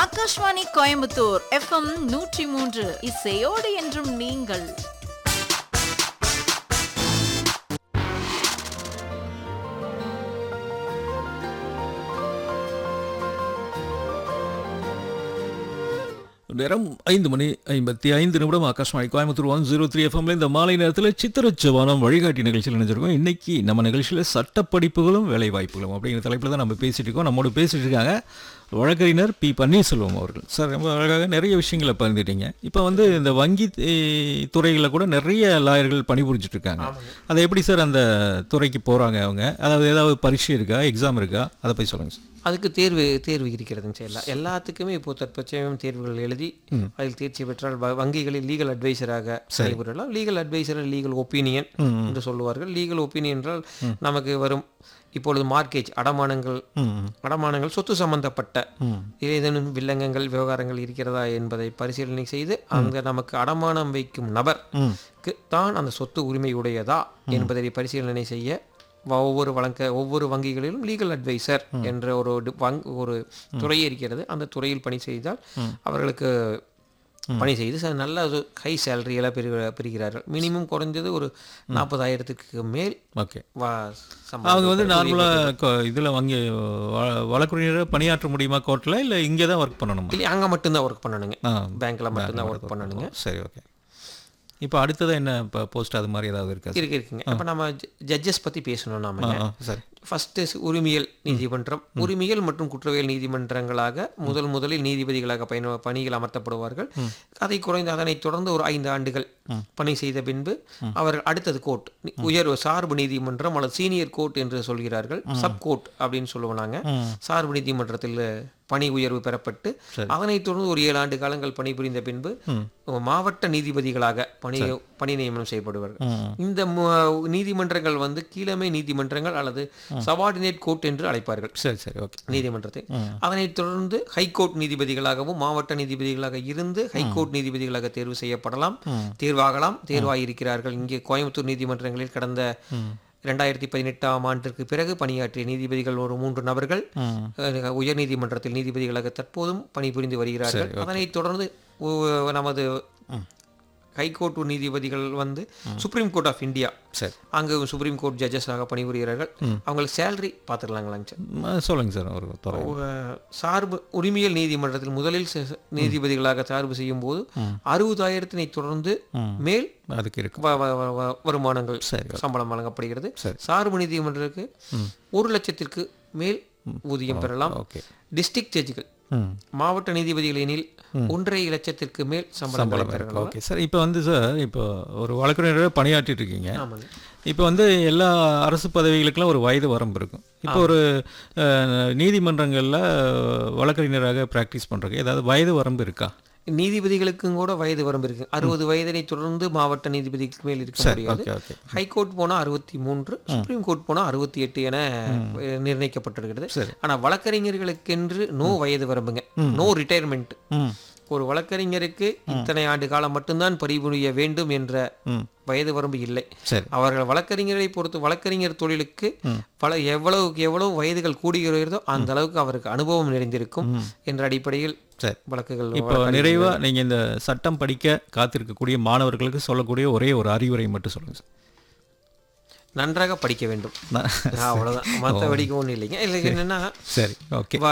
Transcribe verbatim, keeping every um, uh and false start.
Akashvani Coimbatore FM நூற்றி மூன்று இசையோடு என்றும் நீங்கள். நேரம் ஐந்து மணி ஐம்பத்தி ஐந்து நிமிடம். Akashvani Coimbatore one zero three எஃப்எம்ல இந்த மாலை நேரத்தில் சித்திரச்சவானம் வழிகாட்டி நிகழ்ச்சியில் நினைச்சிருக்கோம். இன்னைக்கு நம்ம நிகழ்ச்சியில் சட்டப்படிப்புகளும் வேலை வாய்ப்புகளும் அப்படிங்கிற தலைப்பில் தான் நம்ம பேசிட்டு இருக்கோம். நம்மோடு பேசிட்டு இருக்காங்க வழக்கறிஞர் பி பன்னீர்செல்வம் அவர்கள். சார், ரொம்ப அழகாக நிறைய விஷயங்களை பகிர்ந்துட்டீங்க. இப்போ வந்து இந்த வங்கி துறைகளில் கூட நிறைய லாயர்கள் பணிபுரிஞ்சிட்டு இருக்காங்க. அதை எப்படி சார் அந்த துறைக்கு போகிறாங்க அவங்க? அதாவது ஏதாவது பரீட்சை இருக்கா, எக்ஸாம் இருக்கா, அதை பற்றி சொல்லுங்கள் சார். அதுக்கு தேர்வு தேர்வு இருக்கிறதுங்க சார். எல்லா எல்லாத்துக்குமே இப்போது தற்பட்சம் தேர்வுகள் எழுதி அதில் தேர்ச்சி பெற்றால் வங்கிகளில் லீகல் அட்வைசராக செயல்படலாம். லீகல் அட்வைசர், லீகல் ஒப்பீனியன் என்று சொல்லுவார்கள். லீகல் ஒப்பீனியன் என்றால் நமக்கு வரும் இப்பொழுது மார்க்கேஜ் அடமானங்கள் அடமானங்கள் சொத்து சம்பந்தப்பட்ட ஏதேனும் வில்லங்கங்கள் விவகாரங்கள் இருக்கிறதா என்பதை பரிசீலனை செய்து அந்த நமக்கு அடமானம் வைக்கும் நபருக்கு தான் அந்த சொத்து உரிமை உடையதா என்பதை பரிசீலனை செய்ய ஒவ்வொரு வழங்க ஒவ்வொரு வங்கிகளிலும் லீகல் அட்வைசர் என்ற ஒரு வங் ஒரு துறை இருக்கிறது. அந்த துறையில் பணி செய்தால் அவர்களுக்கு பணி செய்து நல்ல ஹை சேலரியெல்லாம் பெறு பெறுகிறார்கள். மினிமம் குறைஞ்சது ஒரு நாற்பதாயிரத்துக்கு மேல். ஓகே, அவங்க வந்து நார்மலாக இதில் வங்கி வழக்கறிஞராக பணியாற்ற முடியுமா கோர்ட்டில்? இல்லை இங்கே தான் ஒர்க் பண்ணணுமா? இல்லை, அங்கே மட்டும்தான் ஒர்க் பண்ணணுங்க. பேங்க்கில் மட்டும்தான் ஒர்க் பண்ணணுங்க. சரி, ஓகே. இப்போ அடுத்தது என்ன இப்போ போஸ்ட் அது மாதிரி ஏதாவது இருக்கா? இருக்கு இருக்குங்க. இப்போ நம்ம ஜட்ஜஸ் பற்றி பேசணும். நாம சரி, ஃபஸ்ட்டு உரிமையல் நீதிமன்றம், உரிமையல் மற்றும் குற்றவியல் நீதிமன்றங்களாக முதல் முதலில் நீதிபதிகளாக பயண பணிகள் அமர்த்தப்படுவார்கள். அதை குறைந்த அதனைத் தொடர்ந்து ஒரு ஐந்து ஆண்டுகள் பணி செய்த பின்பு அவர்கள் அடுத்தது கோர்ட், உயர்வு சார்பு நீதிமன்றம் அல்லது சீனியர் கோர்ட் என்று சொல்கிறார்கள். சப் கோர்ட் அப்படின்னு சொல்லுவாங்க. சார்பு நீதிமன்றத்தில் பணி உயர்வு பெறப்பட்டு அதனைத் தொடர்ந்து ஒரு ஏழு ஆண்டு காலங்கள் பணிபுரிந்த பின்பு மாவட்ட நீதிபதிகளாக பணி பணி நியமனம் செய்யப்படுவார்கள். இந்த நீதிமன்றங்கள் வந்து கீழமை நீதிமன்றங்கள் அல்லது சபார்டினேட் கோர்ட் என்று அழைப்பார்கள். சரி சரி ஓகே நீதிமன்றத்தை. அதனைத் தொடர்ந்து ஹைகோர்ட் நீதிபதிகளாகவும் மாவட்ட நீதிபதிகளாக இருந்து ஹைகோர்ட் நீதிபதிகளாக தேர்வு செய்யப்படலாம், தேர்வாகலாம், தேர்வாயிருக்கிறார்கள். இங்கே கோயம்புத்தூர் நீதிமன்றங்களில் கடந்த இரண்டாயிரத்தி பதினெட்டாம் ஆண்டிற்கு பிறகு பணியாற்றிய நீதிபதிகள் ஒரு மூன்று நபர்கள் உயர் நீதிமன்றத்தில் நீதிபதிகளாக தற்போதும் பணிபுரிந்து வருகிறார்கள். அதனைத் தொடர்ந்து நமது ஹைகோர்ட் நீதிபதிகள் வந்து சுப்ரீம் கோர்ட் ஆஃப் இந்தியா, அங்கு சுப்ரீம் கோர்ட் ஜட்ஜஸாக பணிபுரிகிறார்கள். அவங்களுக்கு சேலரி பார்த்துக்கலாங்களாங்க சார்? சொல்லுங்க சார். சார்பு உரிமையல் நீதிமன்றத்தில் முதலில் நீதிபதிகளாக சார்பு செய்யும் போது அறுபதாயிரத்தினை தொடர்ந்து மேல் அதுக்கு இருக்கு வருமானங்கள் சம்பளம் வழங்கப்படுகிறது. சார்பு நீதிமன்றத்துக்கு ஒரு லட்சத்திற்கு மேல் ஊதியம் பெறலாம். டிஸ்ட்ரிக்ட் ஜட்ஜுகள், மாவட்ட நீதிபதிகள் எனில் ஒன்றரை லட்சத்திற்கு மேல் சம்பளம் பெறலாம். Okay sir. இப்போ வந்து சார், இப்போ ஒரு வழக்கறிஞராக பணியாற்றிட்டு இருக்கீங்க. இப்போ வந்து எல்லா அரசு பதவிகளுக்கெல்லாம் ஒரு வயது வரம்பு இருக்கும். இப்போ ஒரு நீதிமன்றங்களில் வழக்கறிஞராக ப்ராக்டிஸ் பண்ணுறதுக்கு ஏதாவது வயது வரம்பு இருக்கா? நீதிபதிகளுக்கும் கூட வயது வரம்பு இருக்கு. அறுபது வயதினை தொடர்ந்து மாவட்ட நீதிபதிக்கு மேல் இருக்க முடியாது. ஹைகோர்ட் போனா அறுபத்தி மூன்று, சுப்ரீம் கோர்ட் போனா அறுபத்தி எட்டு என நிர்ணயிக்கப்பட்டிருக்கிறது. ஆனா வழக்கறிஞர்களுக்கென்று நோ வயது வரம்புங்க, நோ ரிட்டையர்மெண்ட். ஒரு வழக்கறிஞருக்கு இத்தனை ஆண்டு காலம் மட்டும்தான் பணிபுரிய வேண்டும் என்ற வயது வரம்பு இல்லை. அவர்கள் வழக்கறிஞரை பொறுத்து வழக்கறிஞர் தொழிலுக்கு பல எவ்வளவுக்கு எவ்வளவு வயதுகள் கூடுகிறதோ அந்த அளவுக்கு அவருக்கு அனுபவம் நிறைந்திருக்கும் என்ற அடிப்படையில் வழக்குகள். இப்போ நிறைவா நீங்க இந்த சட்டம் படிக்க காத்திருக்கக்கூடிய மாணவர்களுக்கு சொல்லக்கூடிய ஒரே ஒரு அறிவுரை மட்டும் சொல்லுங்க சார். நன்றாக படிக்க வேண்டும், அவ்வளவுதான். மற்ற படிக்க ஒன்றும் இல்லைங்க. இல்லை என்னன்னா, சரி ஓகே,